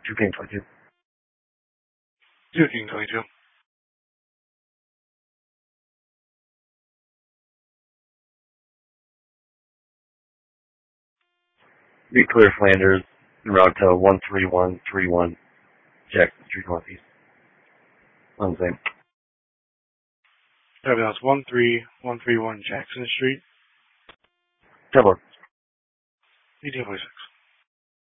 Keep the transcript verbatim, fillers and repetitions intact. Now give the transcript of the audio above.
two King twenty-two. two King twenty-two. Be clear Flanders, en route to one three one three one Jackson Street Northeast. On the same. Copy, that's one three one three one Jackson Street. Temple. eighteen forty-six.